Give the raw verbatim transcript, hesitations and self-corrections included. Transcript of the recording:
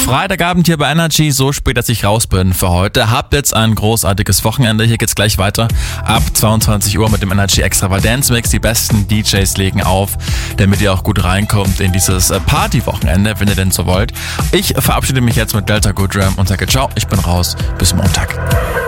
Freitagabend hier bei Energy, so spät, dass ich raus bin für heute. Habt jetzt ein großartiges Wochenende. Hier geht's gleich weiter. Ab zweiundzwanzig Uhr mit dem Energy Extravaganza Mix. Die besten D Js legen auf, damit ihr auch gut reinkommt in dieses Party-Wochenende, wenn ihr denn so wollt. Ich verabschiede mich jetzt mit Delta Goodram und sage ciao, ich bin raus. Bis Montag.